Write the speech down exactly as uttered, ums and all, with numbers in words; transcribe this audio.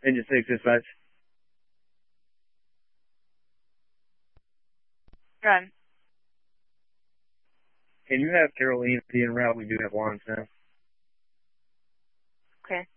Engine six dispatch. Run. Can you have Caroline be en route? We do have lines now. Okay.